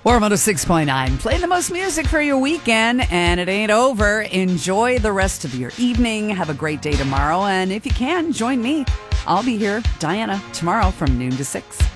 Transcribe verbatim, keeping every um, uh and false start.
Warm one oh six point nine. Play the most music for your weekend, and it ain't over. Enjoy the rest of your evening. Have a great day tomorrow. And if you can, join me. I'll be here, Diana, tomorrow from noon to six.